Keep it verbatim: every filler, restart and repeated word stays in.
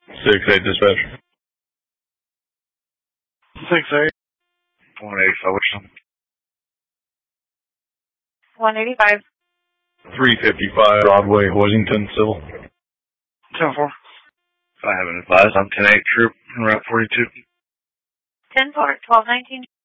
Six eight dispatch. Six eight. One eighty five. Which one? One eighty five. Three fifty five Broadway, Washington, civil. Ten four. I haven't advised. I'm ten eight troop, route forty two. Ten four. Twelve nineteen.